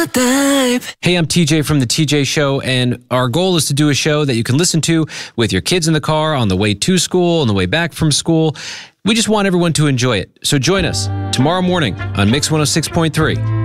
Hey, I'm TJ from The TJ Show, and our goal is to do a show that you can listen to with your kids in the car, on the way to school, on the way back from school. We just want everyone to enjoy it. So join us tomorrow morning on Mix 106.3.